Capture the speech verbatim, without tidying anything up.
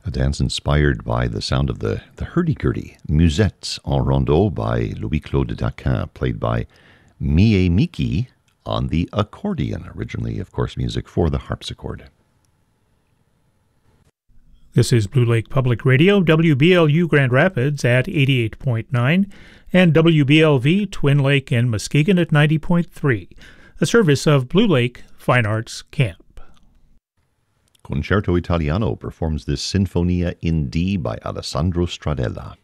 A dance inspired by the sound of the, the hurdy-gurdy, Musettes en Rondeau by Louis-Claude Daquin, played by Mie Miki on the accordion, originally, of course, music for the harpsichord. This is Blue Lake Public Radio, W B L U Grand Rapids at eighty-eight point nine, and W B L V Twin Lake and Muskegon at ninety point three, a service of Blue Lake Fine Arts Camp. Concerto Italiano performs this Sinfonia in D by Alessandro Stradella.